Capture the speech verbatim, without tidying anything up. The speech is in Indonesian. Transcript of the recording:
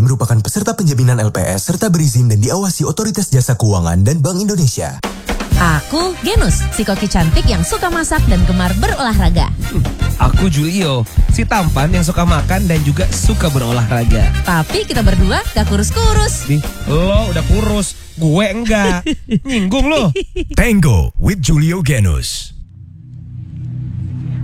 merupakan peserta penjaminan L P S serta berizin dan diawasi Otoritas Jasa Keuangan dan Bank Indonesia. Aku Genus, si koki cantik yang suka masak dan gemar berolahraga. Aku Julio, si tampan yang suka makan dan juga suka berolahraga. Tapi kita berdua gak kurus-kurus. Nih, lo udah kurus, gue enggak. Nyinggung lo. Tango with Julio Genus.